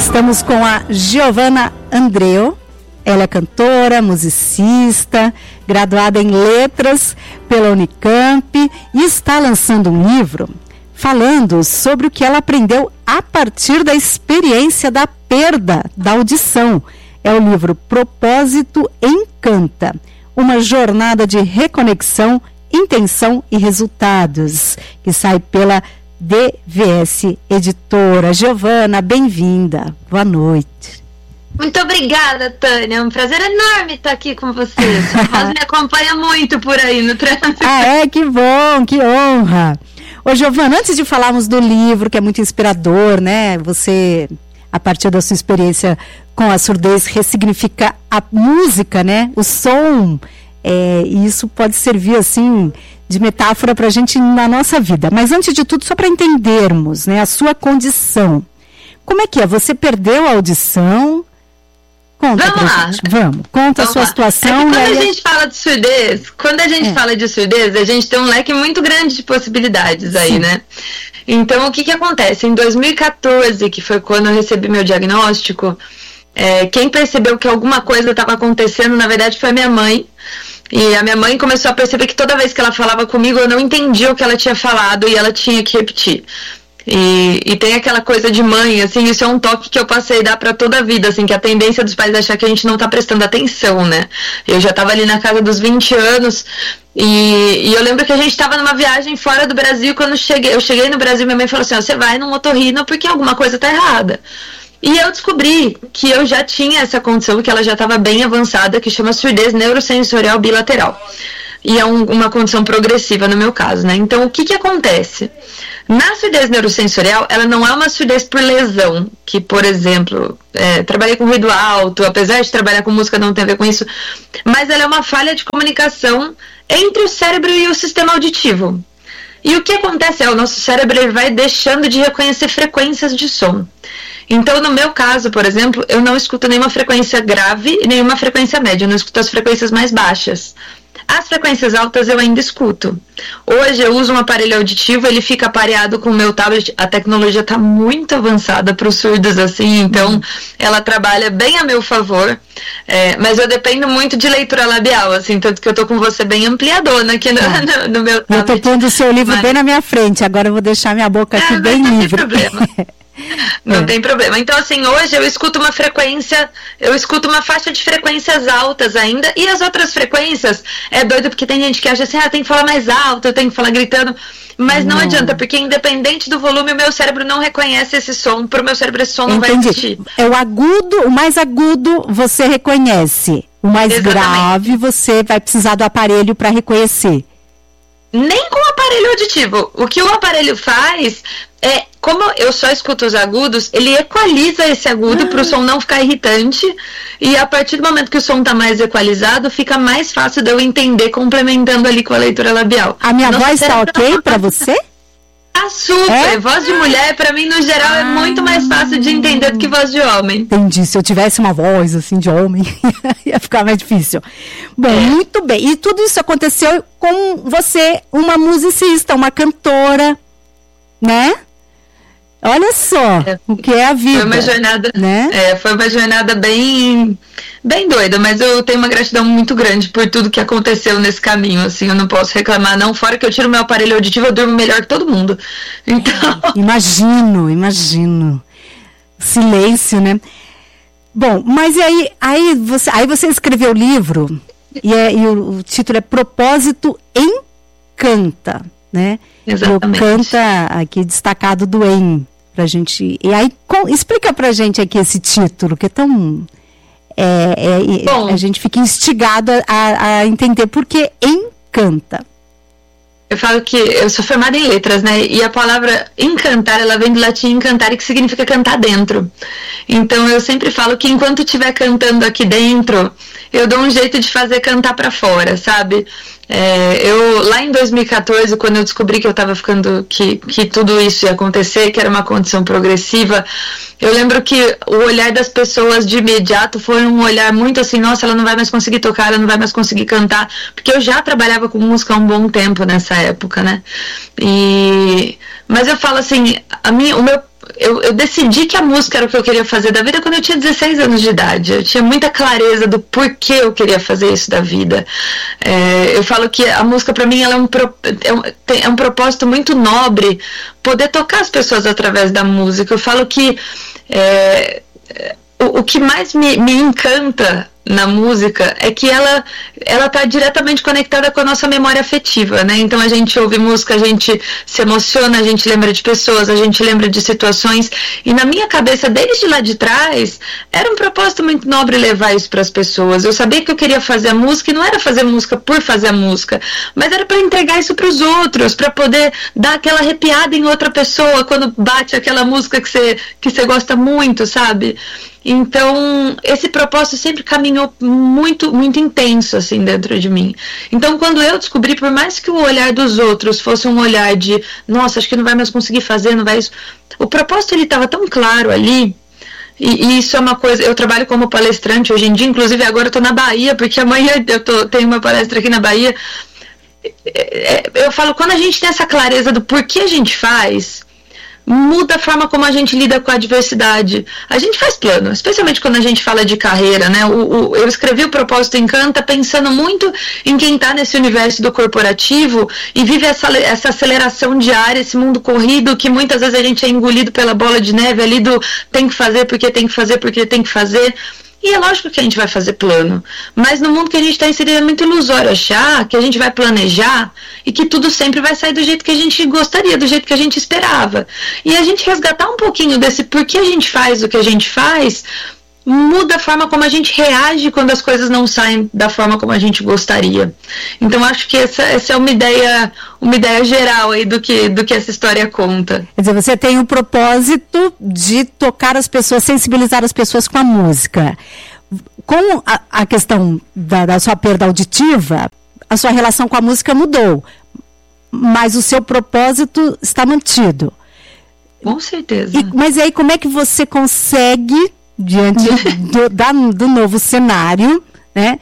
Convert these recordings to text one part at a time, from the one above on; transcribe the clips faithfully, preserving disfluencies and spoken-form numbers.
Estamos com a Giovanna Andreu. Ela é cantora, musicista, graduada em letras pela Unicamp e está lançando um livro falando sobre o que ela aprendeu a partir da experiência da perda da audição. É o livro Propósito Encanta, uma jornada de reconexão, intenção e resultados, que sai pela D V S Editora. Giovanna, bem-vinda. Boa noite. Muito obrigada, Tânia. É um prazer enorme estar aqui com você. Sua voz me acompanha muito por aí no trânsito. Ah, é? Que bom, que honra. Ô, Giovanna, antes de falarmos do livro, que é muito inspirador, né? Você, a partir da sua experiência com a surdez, ressignifica a música, né? O som. É, e isso pode servir, assim, de metáfora para a gente na nossa vida. Mas, antes de tudo, só para entendermos, né, a sua condição. Como é que é? Você perdeu a audição? Conta Vamos pra lá. gente. Vamos, conta Vamos a sua lá. situação. É quando aí... a gente fala de surdez, quando a gente é. fala de surdez, a gente tem um leque muito grande de possibilidades aí, Sim. né? Então, o que que acontece? Em dois mil e quatorze, que foi quando eu recebi meu diagnóstico, é, quem percebeu que alguma coisa estava acontecendo, na verdade, foi a minha mãe. E a minha mãe começou a perceber que toda vez que ela falava comigo, eu não entendia o que ela tinha falado e ela tinha que repetir. E, e tem aquela coisa de mãe, assim, isso é um toque que eu passei a dar pra toda a vida, assim, que a tendência dos pais é achar que a gente não tá prestando atenção, né? Eu já tava ali na casa dos vinte anos e, e eu lembro que a gente tava numa viagem fora do Brasil. Quando cheguei, eu cheguei no Brasil, minha mãe falou assim, ó, você vai no otorrino porque alguma coisa tá errada. E eu descobri que eu já tinha essa condição, que ela já estava bem avançada, que chama surdez neurosensorial bilateral. E é um, uma condição progressiva no meu caso, né? Então, o que que acontece? Na surdez neurosensorial, ela não é uma surdez por lesão, que, por exemplo, é, trabalhei com ruído alto, apesar de trabalhar com música não tem a ver com isso, mas ela é uma falha de comunicação entre o cérebro e o sistema auditivo. E o que acontece é, o nosso cérebro ele vai deixando de reconhecer frequências de som. Então, no meu caso, por exemplo, eu não escuto nenhuma frequência grave e nenhuma frequência média, eu não escuto as frequências mais baixas. As frequências altas eu ainda escuto. Hoje eu uso um aparelho auditivo, ele fica pareado com o meu tablet. A tecnologia está muito avançada para os surdos, assim, então uhum. ela trabalha bem a meu favor. É, mas eu dependo muito de leitura labial, assim, tanto que eu tô com você bem ampliadona aqui no, é. no, no meu tablet. Eu tô pondo o seu livro mas... bem na minha frente, agora eu vou deixar minha boca aqui é, bem livre. Não tem problema. Não é. tem problema. Então, assim, hoje eu escuto uma frequência, eu escuto uma faixa de frequências altas ainda, e as outras frequências, é doido porque tem gente que acha assim, ah, tem que falar mais alto, eu tenho que falar gritando, mas não, não adianta, porque independente do volume, o meu cérebro não reconhece esse som, pro meu cérebro esse som não Entendi. vai existir. É o agudo, o mais agudo você reconhece, o mais Exatamente. grave você vai precisar do aparelho para reconhecer. Nem com o aparelho auditivo. O que o aparelho faz é, como eu só escuto os agudos, ele equaliza esse agudo ah. para o som não ficar irritante, e a partir do momento que o som está mais equalizado, fica mais fácil de eu entender, complementando ali com a leitura labial. A minha Nossa, voz está ok para você? Tá super. É? Voz de mulher, pra mim, no geral, é muito mais fácil de entender do que voz de homem. Entendi. Se eu tivesse uma voz, assim, de homem, ia ficar mais difícil. Bom, é. muito bem. E tudo isso aconteceu com você, uma musicista, uma cantora, né? Olha só é. o que é a vida. Foi uma jornada, né? É, foi uma jornada bem, bem doida, mas eu tenho uma gratidão muito grande por tudo que aconteceu nesse caminho, assim, eu não posso reclamar, não, fora que eu tiro meu aparelho auditivo, eu durmo melhor que todo mundo. Então... Imagino, imagino. Silêncio, né? Bom, mas e aí, aí, você, aí você escreveu o livro, e, é, e o, o título é Propósito Encanta, né? Exatamente. O canta aqui destacado do em. Pra gente, e aí, com, explica pra gente aqui esse título, que é tão... É, é, Bom, a gente fica instigado a, a entender por que encanta. Eu falo que eu sou formada em letras, né? E a palavra encantar, ela vem do latim encantare, que significa cantar dentro. Então eu sempre falo que enquanto estiver cantando aqui dentro, eu dou um jeito de fazer cantar pra fora, sabe? É, eu, lá em dois mil e quatorze, quando eu descobri que eu tava ficando, que, que tudo isso ia acontecer, que era uma condição progressiva, eu lembro que o olhar das pessoas de imediato foi um olhar muito assim, nossa, ela não vai mais conseguir tocar, ela não vai mais conseguir cantar, porque eu já trabalhava com música há um bom tempo nessa época, né? E, mas eu falo assim, a minha, o meu eu, eu decidi que a música era o que eu queria fazer da vida quando eu tinha dezesseis anos de idade. Eu tinha muita clareza do porquê eu queria fazer isso da vida. É, eu falo que a música, para mim, ela é, um, é, um, é um propósito muito nobre, poder tocar as pessoas através da música. Eu falo que é, o, o que mais me, me encanta na música é que ela ela está diretamente conectada com a nossa memória afetiva, né? Então a gente ouve música, a gente se emociona, a gente lembra de pessoas, a gente lembra de situações, e na minha cabeça, desde lá de trás, era um propósito muito nobre levar isso para as pessoas. Eu sabia que eu queria fazer a música, e não era fazer música por fazer a música, mas era para entregar isso para os outros, para poder dar aquela arrepiada em outra pessoa quando bate aquela música que você que você gosta muito, sabe? Então, esse propósito sempre caminhou muito, muito intenso, assim, dentro de mim. Então, quando eu descobri, por mais que o olhar dos outros fosse um olhar de, nossa, acho que não vai mais conseguir fazer, não vai isso, o propósito, ele estava tão claro ali, e, e isso é uma coisa, eu trabalho como palestrante hoje em dia, inclusive agora eu estou na Bahia, porque amanhã eu tô, tenho uma palestra aqui na Bahia. Eu falo, quando a gente tem essa clareza do porquê a gente faz, muda a forma como a gente lida com a adversidade. A gente faz plano, especialmente quando a gente fala de carreira, né? O, o, eu escrevi o Propósito Encanta pensando muito em quem está nesse universo do corporativo e vive essa, essa aceleração diária, esse mundo corrido que muitas vezes a gente é engolido pela bola de neve ali do tem que fazer porque tem que fazer porque tem que fazer. E é lógico que a gente vai fazer plano, mas no mundo que a gente está inserido é muito ilusório achar que a gente vai planejar e que tudo sempre vai sair do jeito que a gente gostaria, do jeito que a gente esperava. E a gente resgatar um pouquinho desse porquê a gente faz o que a gente faz, muda a forma como a gente reage quando as coisas não saem da forma como a gente gostaria. Então acho que essa, essa é uma ideia, uma ideia geral aí do que, do que essa história conta. Quer dizer, você tem o propósito de tocar as pessoas, sensibilizar as pessoas com a música. Com a, a questão da, da sua perda auditiva, a sua relação com a música mudou, mas o seu propósito está mantido. Com certeza. E, mas aí como é que você consegue, diante do, da, do novo cenário, né?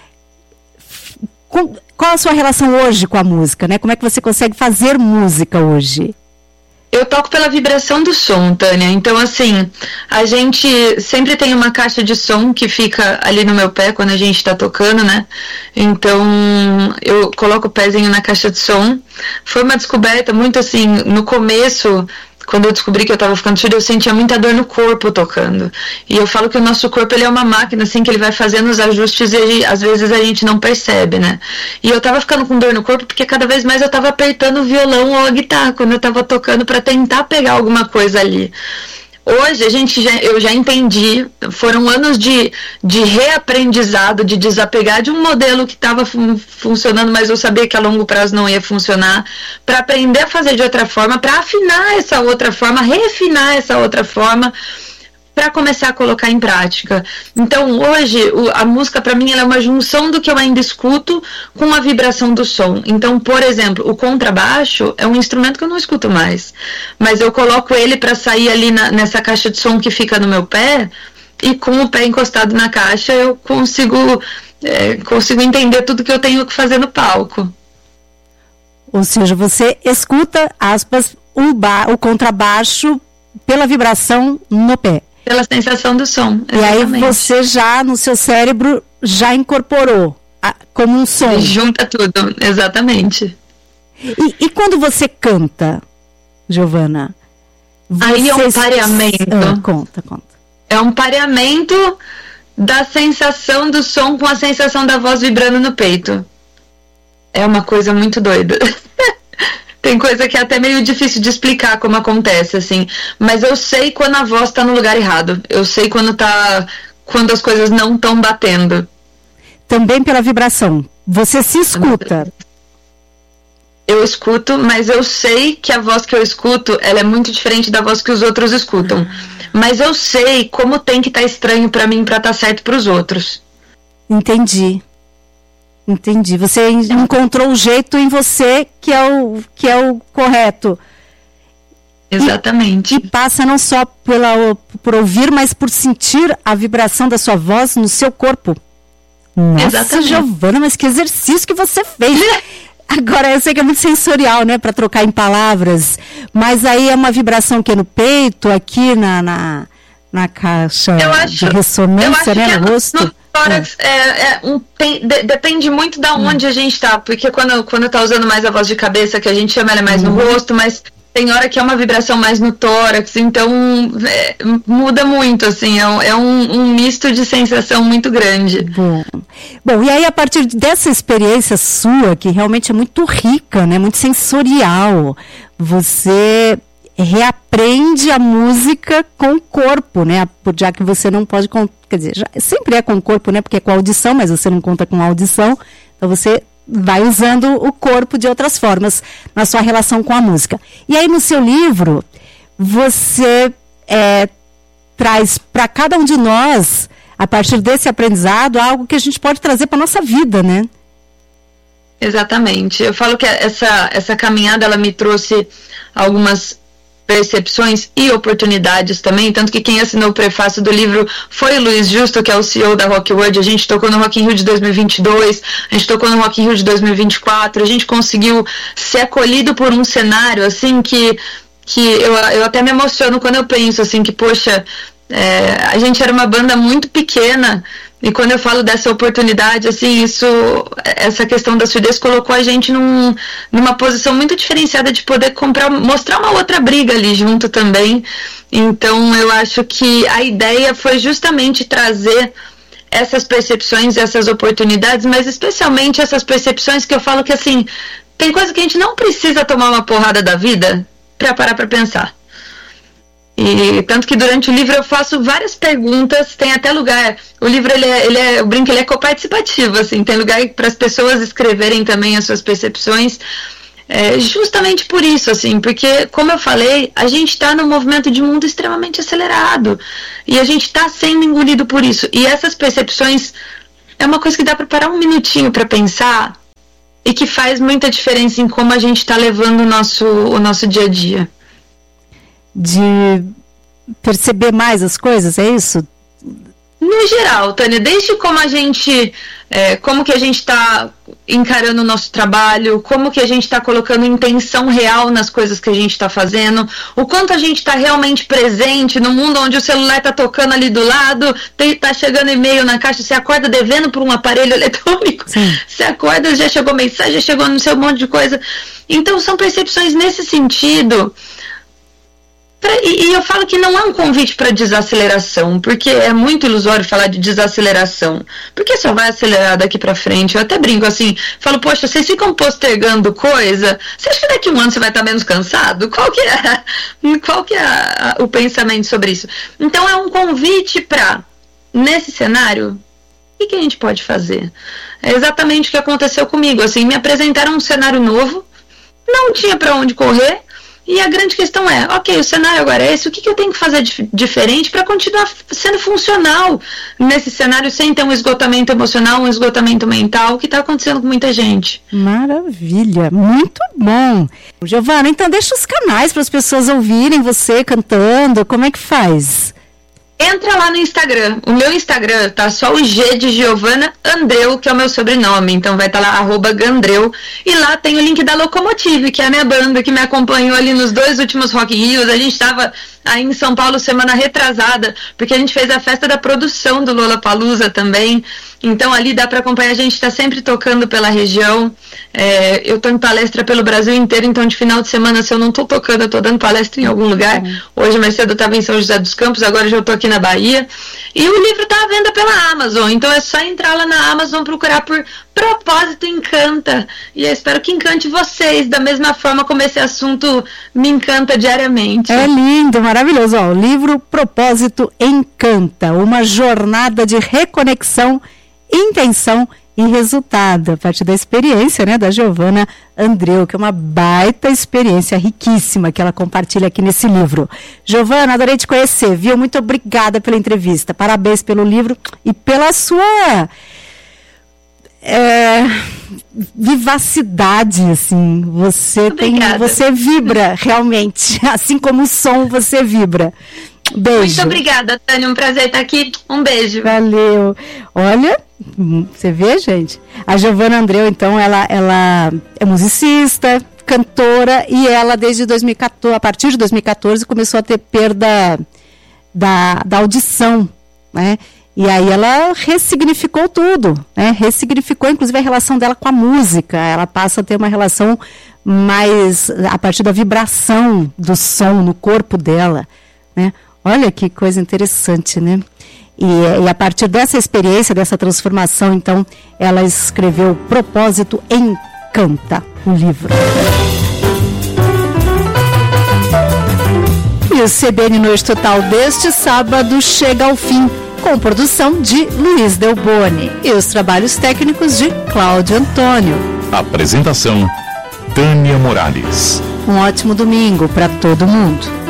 Com, qual a sua relação hoje com a música, né? Como é que você consegue fazer música hoje? Eu toco pela vibração do som, Tânia. Então, assim, a gente sempre tem uma caixa de som que fica ali no meu pé quando a gente tá tocando, né? Então, eu coloco o pezinho na caixa de som. Foi uma descoberta muito assim, no começo, quando eu descobri que eu tava ficando surda, eu sentia muita dor no corpo tocando. E eu falo que o nosso corpo, ele é uma máquina, assim, que ele vai fazendo os ajustes e ele, às vezes a gente não percebe, né? E eu tava ficando com dor no corpo porque cada vez mais eu tava apertando o violão ou a guitarra quando eu tava tocando para tentar pegar alguma coisa ali. Hoje a gente já, eu já entendi, foram anos de, de reaprendizado, de desapegar de um modelo que estava fun, funcionando, mas eu sabia que a longo prazo não ia funcionar, para aprender a fazer de outra forma, para afinar essa outra forma, refinar essa outra forma, para começar a colocar em prática. Então hoje o, a música para mim ela é uma junção do que eu ainda escuto com a vibração do som. Então, por exemplo, o contrabaixo é um instrumento que eu não escuto mais, mas eu coloco ele para sair ali na, nessa caixa de som que fica no meu pé, e com o pé encostado na caixa eu consigo, é, consigo entender tudo que eu tenho que fazer no palco. Ou seja, você escuta, aspas, o, ba- o contrabaixo pela vibração no pé. Pela sensação do som, exatamente. E aí você já, no seu cérebro, já incorporou a, como um som. Junta tudo, exatamente. E, e quando você canta, Giovana? Aí é um pareamento. Ah, conta, conta. É um pareamento da sensação do som com a sensação da voz vibrando no peito. É uma coisa muito doida. Tem coisa que é até meio difícil de explicar como acontece, assim. Mas eu sei quando a voz tá no lugar errado. Eu sei quando tá, quando as coisas não estão batendo. Também pela vibração. Você se escuta. Eu escuto, mas eu sei que a voz que eu escuto, ela é muito diferente da voz que os outros escutam. Mas eu sei como tem que estar tá estranho pra mim pra estar tá certo pros outros. Entendi. Entendi. Você encontrou o jeito em você que é o, que é o correto. Exatamente. E, e passa não só pela, por ouvir, mas por sentir a vibração da sua voz no seu corpo. Nossa, Exatamente. Giovana, mas que exercício que você fez. Agora, eu sei que é muito sensorial, né, para trocar em palavras, mas aí é uma vibração que é no peito, aqui na, na, na caixa acho, de ressonância, né, no é rosto. No tórax, é. É, é um, tem, de, depende muito da onde hum. a gente tá, porque quando, quando tá usando mais a voz de cabeça, que a gente chama ela é mais hum. no rosto, mas tem hora que é uma vibração mais no tórax, então é, muda muito, assim, é, um, é um, um misto de sensação muito grande. Bom. Bom, e aí a partir dessa experiência sua, que realmente é muito rica, né, muito sensorial, você reaprende a música com o corpo, né, já que você não pode, quer dizer, já, sempre é com o corpo, né, porque é com a audição, mas você não conta com a audição, então você vai usando o corpo de outras formas na sua relação com a música. E aí no seu livro, você é, traz para cada um de nós, a partir desse aprendizado, algo que a gente pode trazer para a nossa vida, né? Exatamente. Eu falo que essa, essa caminhada, ela me trouxe algumas percepções e oportunidades também, tanto que quem assinou o prefácio do livro foi o Luiz Justo, que é o C E O da Rockwood. A gente tocou no Rock in Rio de dois mil e vinte e dois, a gente tocou no Rock in Rio de dois mil e vinte e quatro, a gente conseguiu ser acolhido por um cenário, assim, que, que eu, eu até me emociono quando eu penso, assim, que, poxa, é, a gente era uma banda muito pequena, e quando eu falo dessa oportunidade, assim, isso, essa questão da surdez colocou a gente num, numa posição muito diferenciada de poder comprar, mostrar uma outra briga ali junto também. Então, eu acho que a ideia foi justamente trazer essas percepções, essas oportunidades, mas especialmente essas percepções que eu falo que, assim, tem coisa que a gente não precisa tomar uma porrada da vida para parar para pensar. E tanto que durante o livro eu faço várias perguntas, tem até lugar, o livro ele é, ele é eu brinco, ele é coparticipativo, assim, tem lugar para as pessoas escreverem também as suas percepções, é, justamente por isso, assim, porque como eu falei, a gente está num movimento de mundo extremamente acelerado e a gente está sendo engolido por isso, e essas percepções é uma coisa que dá para parar um minutinho para pensar e que faz muita diferença em como a gente está levando o nosso, o nosso dia a dia. De perceber mais as coisas, é isso? No geral, Tânia, desde como a gente, é, como que a gente está encarando o nosso trabalho, como que a gente está colocando intenção real nas coisas que a gente está fazendo, o quanto a gente está realmente presente no mundo onde o celular está tocando ali do lado, está chegando e-mail na caixa, você acorda devendo por um aparelho eletrônico, Sim. Você acorda, já chegou mensagem, já chegou no seu monte de coisa. Então são percepções nesse sentido. E eu falo que não é um convite para desaceleração, porque é muito ilusório falar de desaceleração, porque só vai acelerar daqui para frente. Eu até brinco assim, falo, poxa, vocês ficam postergando coisa, você acha que daqui a um ano você vai estar menos cansado? Qual que é, qual que é a, a, o pensamento sobre isso? Então é um convite para, nesse cenário, o que, que a gente pode fazer? É exatamente o que aconteceu comigo, assim, me apresentaram um cenário novo, não tinha para onde correr, e a grande questão é, ok, o cenário agora é esse, o que, que eu tenho que fazer dif- diferente para continuar sendo funcional nesse cenário sem ter um esgotamento emocional, um esgotamento mental, que está acontecendo com muita gente. Maravilha, muito bom. Giovana, então deixa os canais para as pessoas ouvirem você cantando, como é que faz? Entra lá no Instagram, o meu Instagram tá só o G de Giovana Andreu, que é o meu sobrenome, então vai estar tá lá, arroba Gandreu, e lá tem o link da Locomotive, que é a minha banda que me acompanhou ali nos dois últimos Rock in Rios. A gente estava aí em São Paulo semana retrasada, porque a gente fez a festa da produção do Lollapalooza também, então ali dá para acompanhar, a gente está sempre tocando pela região, é, eu estou em palestra pelo Brasil inteiro, então de final de semana, se eu não estou tocando, eu estou dando palestra em algum lugar. Uhum. Hoje mais cedo eu estava em São José dos Campos, agora já estou aqui na Bahia, e o livro está à venda pela Amazon, então é só entrar lá na Amazon, procurar por Propósito Encanta, e eu espero que encante vocês, da mesma forma como esse assunto me encanta diariamente. É lindo, maravilhoso, ó, o livro Propósito Encanta, uma jornada de reconexão, intenção e resultado, a partir da experiência, né, da Giovana Andreu, que é uma baita experiência riquíssima que ela compartilha aqui nesse livro. Giovana, adorei te conhecer, viu? Muito obrigada pela entrevista, parabéns pelo livro e pela sua é, vivacidade, assim, você tem, você vibra realmente, assim como o som você vibra. Beijo. Muito obrigada, Tânia, um prazer estar aqui, um beijo. Valeu. Olha, Você vê, gente? A Giovanna Andreu, então, ela, ela é musicista, cantora, e ela desde dois mil e quatorze, a partir de dois mil e quatorze, começou a ter perda da, da audição, né? E aí ela ressignificou tudo, né? Ressignificou inclusive a relação dela com a música. Ela passa a ter uma relação mais a partir da vibração do som no corpo dela, né? Olha que coisa interessante, né? E, e a partir dessa experiência, dessa transformação, então, ela escreveu Propósito Encanta, o livro. E o C B N Noite Total deste sábado chega ao fim, com produção de Luiz Delboni e os trabalhos técnicos de Cláudio Antônio. Apresentação, Tânia Morales. Um ótimo domingo para todo mundo.